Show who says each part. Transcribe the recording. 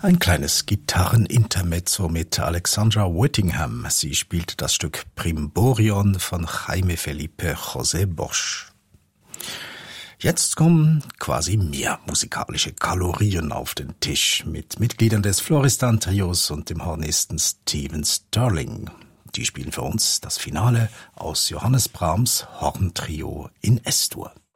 Speaker 1: Ein kleines Gitarrenintermezzo mit Alexandra Whittingham. Sie spielte das Stück Primborion von Jaime Felipe José Bosch. Jetzt kommen quasi mehr musikalische Kalorien auf den Tisch mit Mitgliedern des Floristan-Trios und dem Hornisten Stephen Sterling. Die spielen für uns das Finale aus Johannes Brahms Horntrio in S-Dur.